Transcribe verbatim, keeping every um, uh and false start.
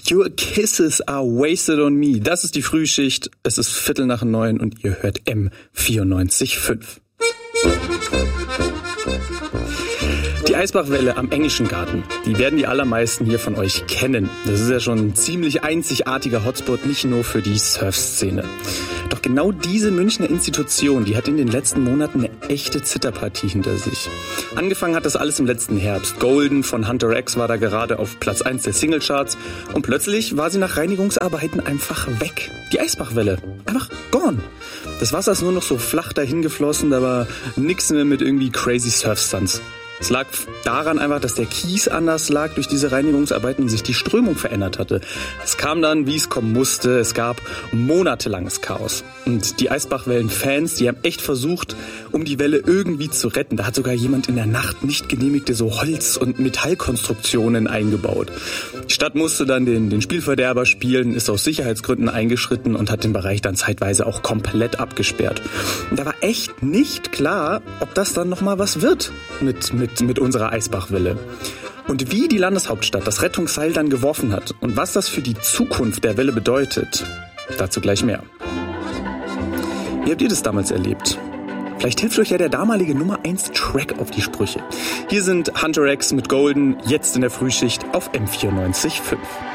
Your kisses are wasted on me. Das ist die Frühschicht. Es ist Viertel nach neun und ihr hört M vierundneunzig Komma fünf. Die Eisbachwelle am Englischen Garten, die werden die allermeisten hier von euch kennen. Das ist ja schon ein ziemlich einzigartiger Hotspot, nicht nur für die Surfszene. Doch genau diese Münchner Institution, die hat in den letzten Monaten eine echte Zitterpartie hinter sich. Angefangen hat das alles im letzten Herbst. Golden von Hunter X war da gerade auf Platz eins der Singlecharts und plötzlich war sie nach Reinigungsarbeiten einfach weg. Die Eisbachwelle, einfach gone. Das Wasser ist nur noch so flach dahin geflossen, da war nix mehr mit irgendwie crazy Surfstunts. Es lag daran einfach, dass der Kies anders lag durch diese Reinigungsarbeiten und sich die Strömung verändert hatte. Es kam dann, wie es kommen musste. Es gab monatelanges Chaos. Und die Eisbachwellen-Fans, die haben echt versucht, um die Welle irgendwie zu retten. Da hat sogar jemand in der Nacht nicht genehmigte so Holz- und Metallkonstruktionen eingebaut. Die Stadt musste dann den, den Spielverderber spielen, ist aus Sicherheitsgründen eingeschritten und hat den Bereich dann zeitweise auch komplett abgesperrt. Und da war echt nicht klar, ob das dann nochmal was wird mit, mit, mit unserer Eisbachwelle. Und wie die Landeshauptstadt das Rettungsseil dann geworfen hat und was das für die Zukunft der Welle bedeutet, dazu gleich mehr. Wie habt ihr das damals erlebt? Vielleicht hilft euch ja der damalige Nummer eins Track auf die Sprüche. Hier sind Hunter X mit Golden, jetzt in der Frühschicht auf M vierundneunzig Komma fünf.